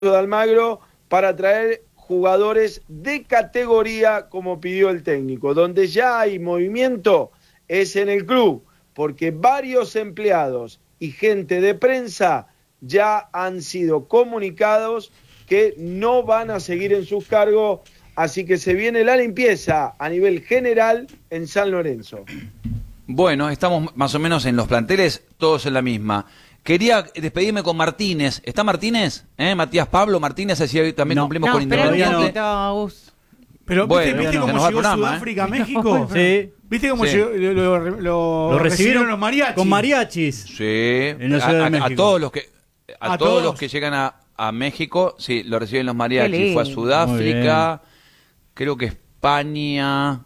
de Almagro para traer jugadores de categoría como pidió el técnico. Donde ya hay movimiento es en el club, porque varios empleados y gente de prensa ya han sido comunicados que no van a seguir en sus cargos, así que se viene la limpieza a nivel general en San Lorenzo. Bueno, estamos más o menos en los planteles, todos en la misma. Quería despedirme con Martínez. ¿Está Martínez? Matías Pablo Martínez, así hoy también cumplimos con Independiente. Pero bueno, ¿viste cómo llegó Sudáfrica a México? Sí. ¿Viste cómo lo recibieron los mariachis? Con mariachis. Sí. En la Ciudad de México. A todos los que llegan a México, sí, lo reciben los mariachis. Fue a Sudáfrica, creo que España,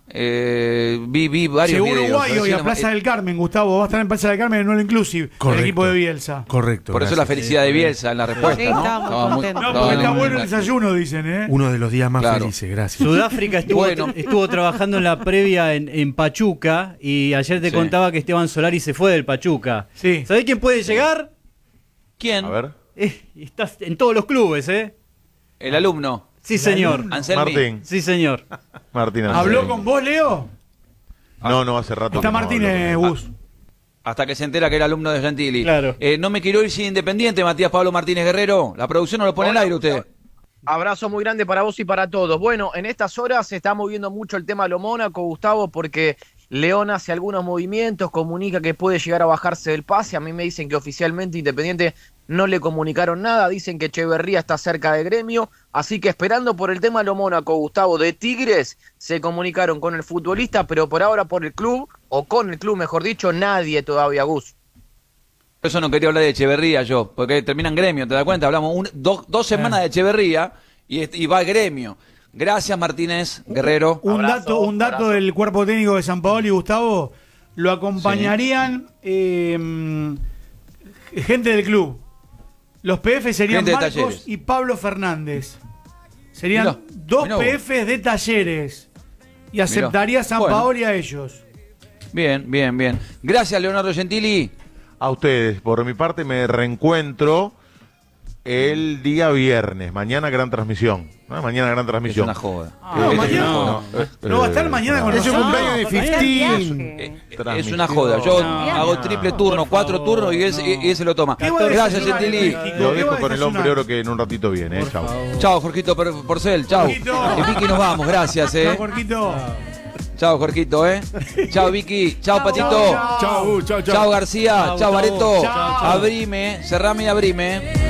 vi varios videos. Uruguay hoy a Plaza del Carmen, Gustavo, va a estar en Plaza del Carmen en All Inclusive, el equipo de Bielsa. Correcto. Por eso la felicidad de Bielsa en la respuesta, Sí, ¿no? Porque está bueno el desayuno, dicen, ¿eh? Uno de los días más felices, gracias. Sudáfrica estuvo trabajando en la previa en Pachuca y ayer te contaba que Esteban Solari se fue del Pachuca. Sí. ¿Sabés quién puede llegar? ¿Quién? A ver. Estás en todos los clubes, ¿eh? El alumno. Sí, señor. Anselmi. Martín. Sí, señor. Martín ¿Habló con vos, Leo? No, hace rato. Está que Martínez, no Gus. Hasta que se entera que era alumno de Gentili. Claro. No me quiero ir sin Independiente, Matías Pablo Martínez Guerrero. La producción no lo pone al aire usted. Abrazo muy grande para vos y para todos. Bueno, en estas horas se está moviendo mucho el tema de lo Mónaco, Gustavo, porque León hace algunos movimientos, comunica que puede llegar a bajarse del pase. A mí me dicen que oficialmente Independiente no le comunicaron nada, dicen que Echeverría está cerca de Gremio, así que esperando por el tema de lo Mónaco, Gustavo, de Tigres, se comunicaron con el futbolista, pero por ahora por el club, o con el club mejor dicho, nadie todavía, Gus. Por eso no quería hablar de Echeverría yo, porque termina en Gremio, ¿te das cuenta? Hablamos dos semanas de Echeverría y va a Gremio. Gracias, Martínez Guerrero. Un dato abrazo. del cuerpo técnico de San Paolo y Gustavo, lo acompañarían gente del club. Los PF serían Marcos y Pablo Fernández. Serían dos PFs de Talleres. Y aceptaría San Paoli a ellos. Bien. Gracias, Leonardo Gentili. A ustedes, por mi parte me reencuentro el día viernes. Mañana gran transmisión. Mañana gran transmisión. Es una joda. Mañana no va a estar mañana con nosotros. Es un cumpleaños de 15. Es una joda. Yo hago triple turno, 4 turnos y ese lo toma. Gracias, Gentili. Lo dejo con el hombre oro que en un ratito viene. Chao. Chao, Jorgito Porcel. Chao. Vicky, nos vamos. Gracias. Chao, Jorgito. Chao, Jorgito, Chao, Vicky. Chao, Patito. Chao. Chao, García. Chao, Bareto. Abrime. Cerrame y abrime.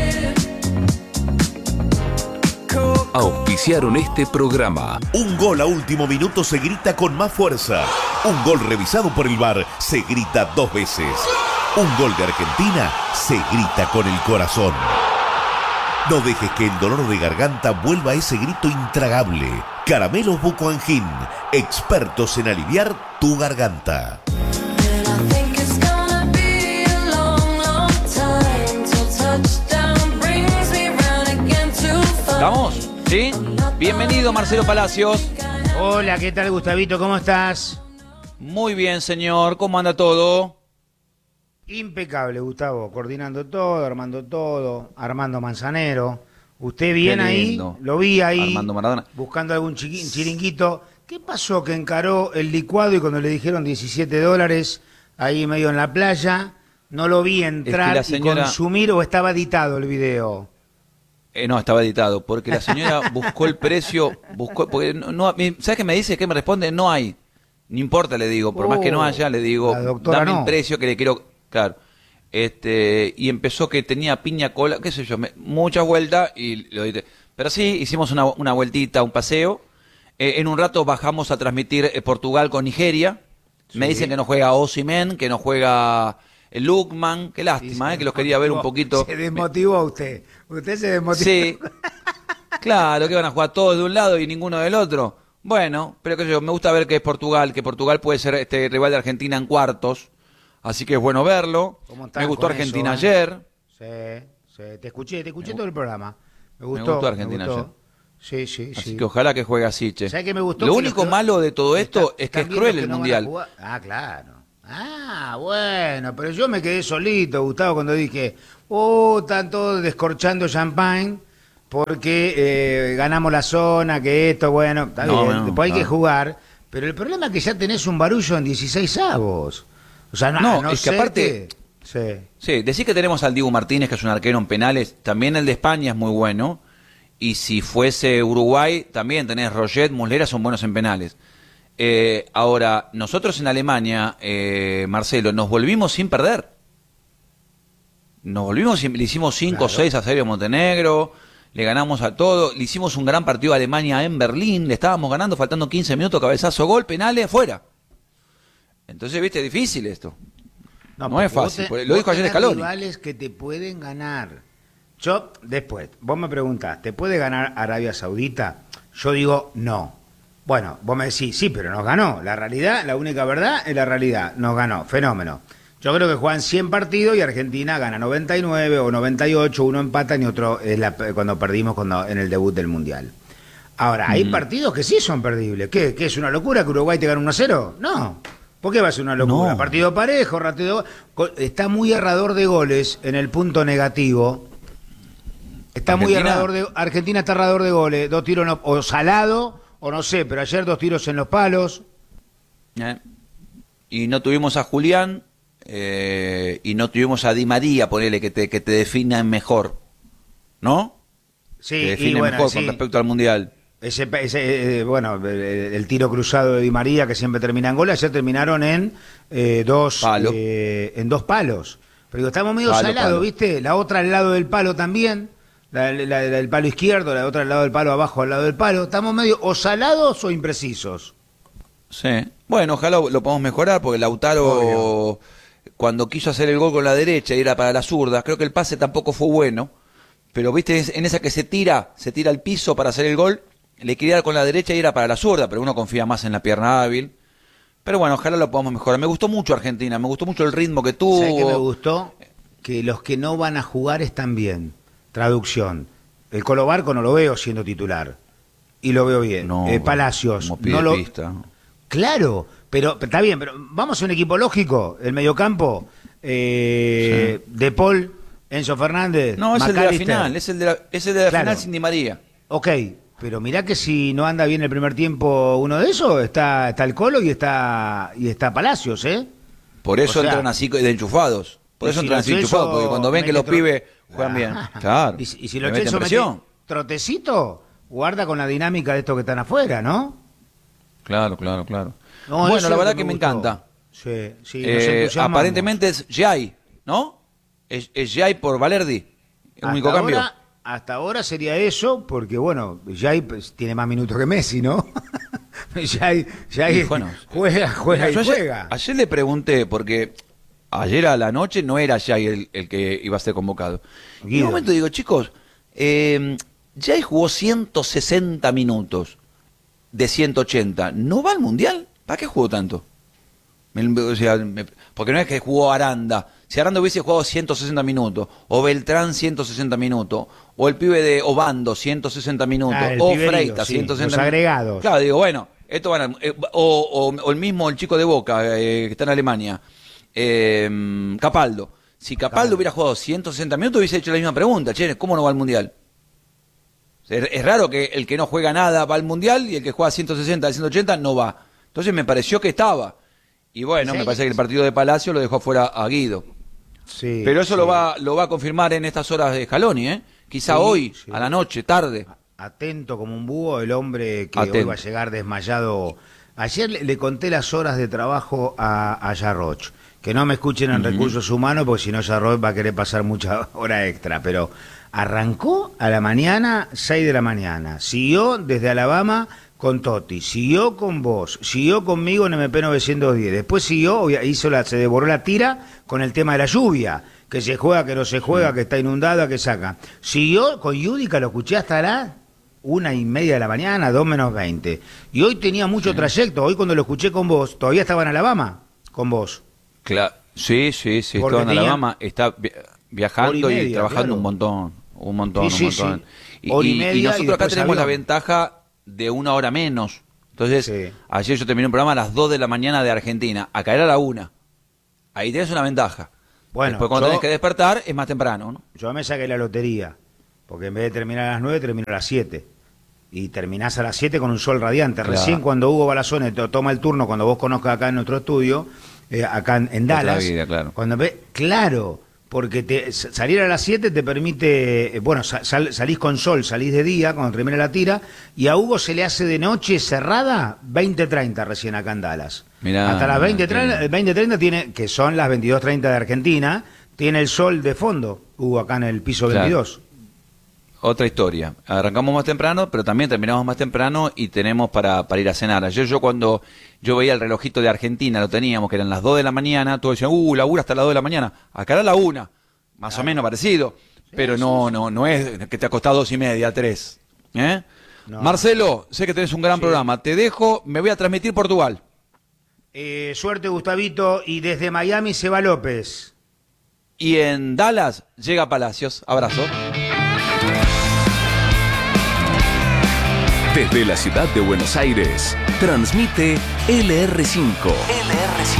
Auspiciaron este programa. Un gol a último minuto se grita con más fuerza. Un gol revisado por el VAR se grita 2 veces. Un gol de Argentina se grita con el corazón. No dejes que el dolor de garganta vuelva a ese grito intragable. Caramelos Buco Angin, expertos en aliviar tu garganta. ¿Estamos? ¿Sí? Bienvenido, Marcelo Palacios. Hola, ¿qué tal, Gustavito? ¿Cómo estás? Muy bien, señor. ¿Cómo anda todo? Impecable, Gustavo. Coordinando todo, Armando Manzanero. Usted bien ahí, lo vi ahí, Armando Maradona. Buscando algún chiringuito. ¿Qué pasó que encaró el licuado y cuando le dijeron $17 ahí medio en la playa, no lo vi entrar y consumir o estaba editado el video? No, estaba editado, porque la señora buscó el precio, porque ¿sabes qué me dice? ¿Qué me responde? No hay. No importa, le digo, por más que no haya, le digo, dame el precio que le quiero, claro. Y empezó que tenía piña cola, qué sé yo, muchas vueltas y lo edité. Pero sí, hicimos una vueltita, un paseo. En un rato bajamos a transmitir Portugal con Nigeria. Sí. Me dicen que no juega Osimhen, que no juega Lukman. Qué lástima, que los quería ver un poquito. Se desmotivó usted. Usted se desmotivó. Sí. Claro, que van a jugar todos de un lado y ninguno del otro. Bueno, pero qué sé yo, me gusta ver que Portugal puede ser rival de Argentina en cuartos. Así que es bueno verlo. Me gustó Argentina ayer. Sí, te escuché todo el programa. Me gustó Argentina ayer. Sí. Así que ojalá que juegue así, che. ¿Sabes qué me gustó? Lo único malo de todo esto es que es cruel el Mundial. Claro. Bueno, pero yo me quedé solito, Gustavo, cuando dije, están todos descorchando champagne porque ganamos la zona, que esto, bueno, está bien, después hay que jugar, pero el problema es que ya tenés un barullo en 16avos. O sea, no es que aparte... Sí, decir que tenemos al Dibu Martínez, que es un arquero en penales, también el de España es muy bueno, y si fuese Uruguay, también tenés Roget, Muslera, son buenos en penales. Ahora, nosotros en Alemania, Marcelo, nos volvimos sin perder. Le hicimos 5-6 a Serbia Montenegro, le ganamos a todo, le hicimos un gran partido a Alemania en Berlín, le estábamos ganando, faltando 15 minutos, cabezazo, gol, penales, fuera. Entonces, viste, es difícil esto. No es fácil, lo dijo ayer Scaloni. Rivales que te pueden ganar. Yo, después, vos me preguntás, ¿te puede ganar Arabia Saudita? Yo digo, no. Bueno, vos me decís, sí, pero nos ganó. La realidad, la única verdad es la realidad. Nos ganó, fenómeno. Yo creo que juegan 100 partidos y Argentina gana 99 o 98, uno empata y otro cuando perdimos en el debut del Mundial. Ahora, hay partidos que sí son perdibles. ¿Qué es una locura que Uruguay te gane 1-0? No. ¿Por qué va a ser una locura? No. Partido parejo, está muy errador de goles en el punto negativo. Argentina está errador de goles, 2 tiros o salado, o no sé, pero ayer 2 tiros en los palos. Y no tuvimos a Julián, y no tuvimos a Di María, ponele, que te definan mejor, ¿no? Sí, te define mejor con respecto al Mundial. El tiro cruzado de Di María, que siempre termina en gol, ayer terminaron en 2 palos. Pero digo, estamos medio salados, ¿viste? La otra al lado del palo también, la del palo izquierdo, la otra al lado del palo, abajo al lado del palo. Estamos medio o salados o imprecisos. Sí. Bueno, ojalá lo podamos mejorar, porque Lautaro, cuando quiso hacer el gol con la derecha y era para la zurda, creo que el pase tampoco fue bueno. Pero, ¿viste? En esa que se tira al piso para hacer el gol, le quería dar con la derecha y era para la zurda, pero uno confía más en la pierna hábil. Pero bueno, ojalá lo podamos mejorar. Me gustó mucho Argentina, me gustó mucho el ritmo que tuvo. ¿Sabés qué me gustó? Que los que no van a jugar están bien. Traducción. El Colo Barco no lo veo siendo titular. Y lo veo bien. No, Palacios. Como pide pista. Claro, pero está bien, pero vamos a un equipo lógico. El mediocampo, De Paul, Enzo Fernández. No, es el de la final, es el de la final sin Di María. Ok, pero mirá que si no anda bien el primer tiempo uno de esos, está el Colo y está Palacios, ¿eh? Por eso entran así de enchufados. Por eso entran así enchufados, porque cuando ven que los pibes juegan bien. Claro. Y si los Chelsea meten trotecito, guarda con la dinámica de estos que están afuera, ¿no? Claro. No, bueno, la verdad que me encanta. Sí, aparentemente es Jai, ¿no? Es Jai por Valerdi, el único cambio. Hasta ahora sería eso, porque bueno, Jai tiene más minutos que Messi, ¿no? Jai bueno, juega. Ayer le pregunté, porque ayer a la noche no era Jai el que iba a ser convocado. Y en un momento digo, chicos, Jai jugó 160 minutos de 180. ¿No va al Mundial? ¿Para qué jugó tanto? Porque no es que jugó Aranda. Si Aranda hubiese jugado 160 minutos, o Beltrán 160 minutos, o el pibe de Obando 160 minutos, o Freitas 160 minutos. Agregados. Claro, digo, bueno, esto van a, o el mismo el chico de Boca, que está en Alemania, Capaldo. Si Capaldo hubiera jugado 160 minutos, hubiese hecho la misma pregunta, che, ¿cómo no va al Mundial? Es raro que el que no juega nada va al Mundial y el que juega 160, 180 no va. Entonces me pareció que estaba. Y bueno, me parece que el partido de Palacio lo dejó fuera a Guido. Sí, pero eso lo va a confirmar en estas horas de Scaloni, ¿eh? Quizá hoy, a la noche, tarde. Atento como un búho el hombre que hoy va a llegar desmayado. Ayer le conté las horas de trabajo a Yarroch. Que no me escuchen en Recursos Humanos, porque si no Yarroch va a querer pasar mucha hora extra. Pero arrancó a la mañana, 6 de la mañana. Siguió desde Alabama con Totti, siguió con vos, siguió conmigo en MP 910, después siguió, se devoró la tira con el tema de la lluvia, que se juega, que no se juega, que está inundada, que saca. Siguió con Yudica, lo escuché hasta las 1:30 de la mañana, 2 menos 20. Y hoy tenía mucho trayecto, hoy cuando lo escuché con vos, todavía estaba en Alabama, con vos. Claro, sí, estaba en Alabama, está viajando y trabajando un montón. Sí. Y nosotros acá tenemos la ventaja de 1 hora menos. Entonces, ayer yo terminé un programa a las 2 de la mañana de Argentina. Acá era la 1. Ahí tienes una ventaja. Bueno, después cuando tenés que despertar es más temprano, ¿no? Yo me saqué la lotería. porque en vez de terminar a las 9, termino a las 7. Y terminás a las 7 con un sol radiante. Claro. Recién cuando Hugo Balazone toma el turno, cuando vos conozcas acá en nuestro estudio, acá en Dallas. Vida, claro. Claro, porque salir a las 7 te permite, salís con sol, salís de día cuando termina la tira, y a Hugo se le hace de noche cerrada 20:30 recién acá en Dallas. Mirá, hasta las 20:30 tiene, que son las 22:30 de Argentina, tiene el sol de fondo, Hugo, acá en el piso 22. Otra historia. Arrancamos más temprano, pero también terminamos más temprano y tenemos para ir a cenar. Ayer cuando yo veía el relojito de Argentina, lo teníamos, que eran las 2 de la mañana, todos decían, labura hasta las 2 de la mañana. Acá era la 1, más o menos parecido, pero no es que te acostás 2:30, 3. No. Marcelo, sé que tenés un gran programa. Te dejo, me voy a transmitir Portugal. Suerte, Gustavito, y desde Miami se va López. Y en Dallas llega Palacios. Abrazo. Desde la ciudad de Buenos Aires, transmite LR5.